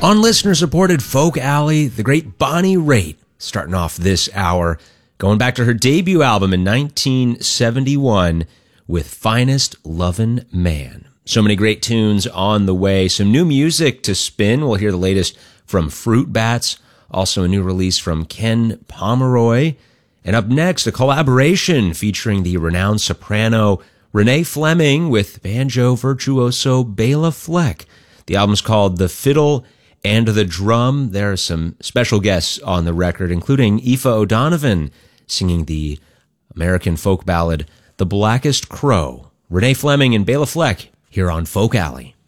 On listener-supported Folk Alley, the great Bonnie Raitt, starting off this hour, going back to her debut album in 1971 with Finest Lovin' Man. So many great tunes on the way. Some new music to spin. We'll hear the latest from Fruit Bats. Also a new release from Ken Pomeroy. And up next, a collaboration featuring the renowned soprano Renee Fleming with banjo virtuoso Bela Fleck. The album's called The Fiddle and the Drum. There are some special guests on the record, including Aoife O'Donovan singing the American folk ballad The Blackest Crow. Renee Fleming and Bela Fleck here on Folk Alley.